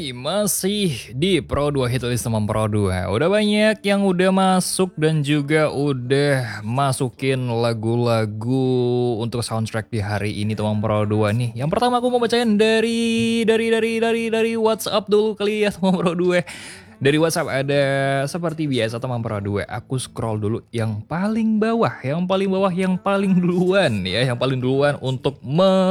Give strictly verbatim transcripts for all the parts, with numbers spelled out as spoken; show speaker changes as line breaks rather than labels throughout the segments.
Oke, masih di Pro dua Hitlist sama Pro dua. Udah banyak yang udah masuk dan juga udah masukin lagu-lagu untuk soundtrack di hari ini teman Pro dua nih. Yang pertama aku mau bacain dari dari dari dari dari WhatsApp dulu kali ya teman Pro dua. Dari WhatsApp ada seperti biasa teman Pro dua. Aku scroll dulu yang paling bawah, yang paling bawah, yang paling duluan ya, yang paling duluan untuk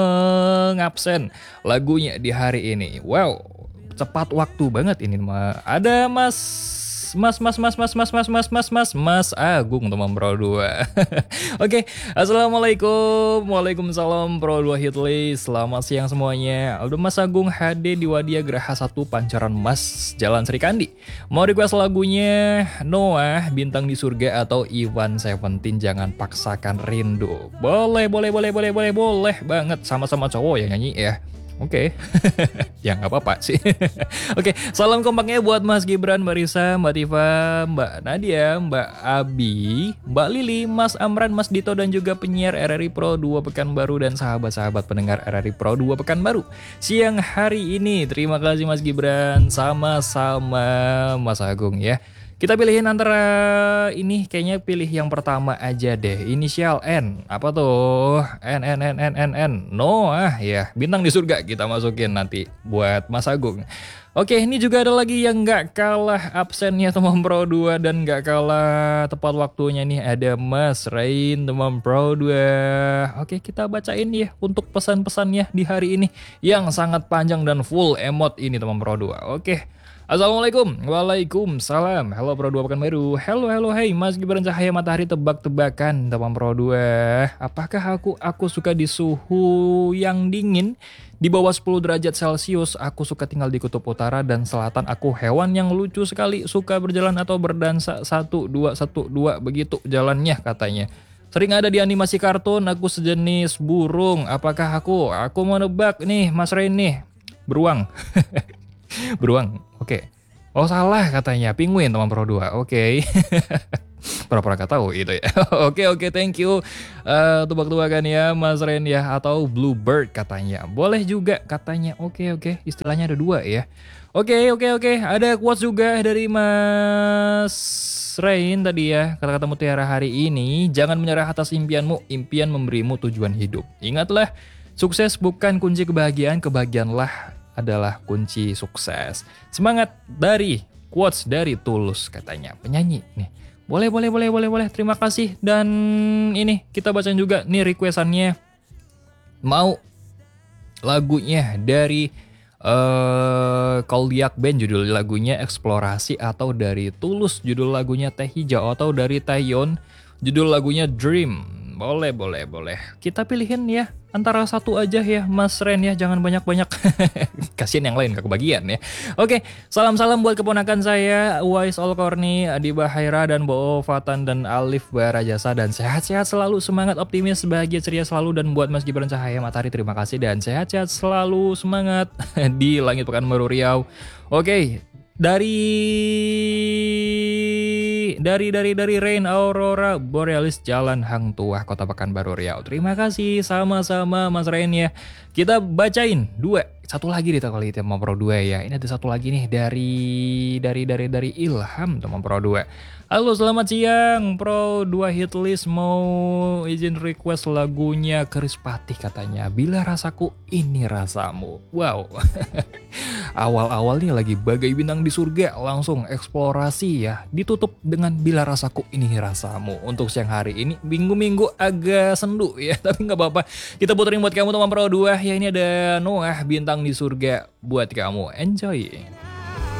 mengabsen lagunya di hari ini. Wow, cepat waktu banget ini mah. Ada Mas Mas Mas Mas Mas Mas Mas Mas Mas Mas Mas Agung teman Pro dua. Oke, assalamualaikum, waalaikumsalam Pro dua Hitlist. Selamat siang semuanya. Udah Mas Agung H D di Wadia Graha satu Pancoran Mas, Jalan Sri Kandi. Mau request lagunya Noah, Bintang di Surga atau Iwan Seventeen, Jangan Paksakan Rindu. Boleh, boleh, boleh, boleh, boleh, boleh banget. Sama-sama cowok yang nyanyi ya. Oke, okay. Ya nggak apa-apa sih. Oke, okay. Salam kompaknya buat Mas Gibran, Mbak Risa, Mbak Tifa, Mbak Nadia, Mbak Abi, Mbak Lili, Mas Amran, Mas Dito, dan juga penyiar R R I Pro dua Pekanbaru dan sahabat-sahabat pendengar R R I Pro dua Pekanbaru siang hari ini. Terima kasih Mas Gibran, sama-sama Mas Agung ya. Kita pilihin antara ini, kayaknya pilih yang pertama aja deh. Inisial N, apa tuh? N, N, N, N, N, N. Noah ya, Bintang di Surga kita masukin nanti buat Mas Agung. Oke, ini juga ada lagi yang gak kalah absennya teman Pro dua dan gak kalah tepat waktunya nih. Ada Mas Rain teman Pro dua. Oke, kita bacain ya untuk pesan-pesannya di hari ini yang sangat panjang dan full emot ini teman Pro dua. Oke. Assalamualaikum, waalaikumsalam. Halo Pro dua Pekanbaru. Halo, halo, hey Mas Gibran Cahaya Matahari, tebak-tebakan teman Pro dua. Apakah aku aku suka di suhu yang dingin di bawah sepuluh derajat Celcius? Aku suka tinggal di kutub utara dan selatan. Aku hewan yang lucu sekali, suka berjalan atau berdansa. Satu dua satu dua begitu jalannya katanya. Sering ada di animasi kartun. Aku sejenis burung. Apakah aku? Aku mau nebak nih Mas Rain nih. Beruang. Beruang, oke. Okay. Oh salah katanya, penguin teman Pro dua, oke. Okay. Pura-pura gak tahu itu ya. Oke, oke, thank you. Uh, tebak-tebakan ya Mas Ren ya, atau Bluebird katanya. Boleh juga katanya, oke, okay, oke. Okay. Istilahnya ada dua ya. Oke, okay, oke, okay, oke. Okay. Ada quotes juga dari Mas Rain tadi ya. Kata-kata mutiara hari ini, jangan menyerah atas impianmu, impian memberimu tujuan hidup. Ingatlah, sukses bukan kunci kebahagiaan, kebahagiaanlah adalah kunci sukses. Semangat dari quotes dari Tulus katanya, penyanyi nih. Boleh, boleh, boleh, boleh, boleh. Terima kasih. Dan ini kita bacain juga nih requestannya. Mau lagunya dari uh, Koldiak Band, judul lagunya Eksplorasi, atau dari Tulus judul lagunya Teh Hijau, atau dari Taeyeon judul lagunya Dream. Boleh, boleh, boleh. Kita pilihin ya. Antara satu aja ya Mas Ren ya, jangan banyak-banyak. Kasian yang lain gak kebagian ya. Oke, salam-salam buat keponakan saya Uwais Olkorni, Adi Bahaira, dan Bo Fatan, dan Alif Barajasa. Dan sehat-sehat selalu, semangat, optimis, bahagia, ceria selalu. Dan buat Mas Gibran Cahaya Matahari, terima kasih. Dan sehat-sehat selalu, semangat di langit Pekanbaru Riau. Oke, dari dari dari dari Rain Aurora Borealis, Jalan Hang Tuah, Kota Pekanbaru Riau. Terima kasih, sama-sama Mas Rain ya. Kita bacain dua, satu lagi di kali itu teman Pro dua ya. Ini ada satu lagi nih dari dari dari dari Ilham teman Pro dua. Halo, selamat siang Pro dua Hitlist, mau izin request lagunya Kerispatih katanya. Bila rasaku ini rasamu. Wow. Awal-awal nih lagi bagai bintang di surga, langsung eksplorasi ya. Ditutup dengan Bila Rasaku Ini Rasamu. Untuk siang hari ini, minggu-minggu agak sendu ya, tapi nggak apa-apa. Kita puterin buat kamu teman Pro dua. Ya, ini ada Noah, Bintang di Surga buat kamu. Enjoy.